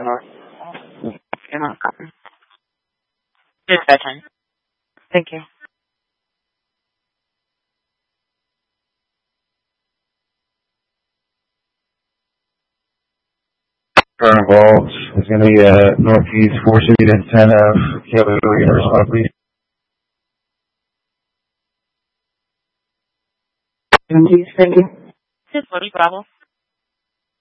north. You're not copy. It's bedtime. Thank you. Involved is going to be northeast 460 to 10 of Kilo Universal, please. Thank you. This is Bravo.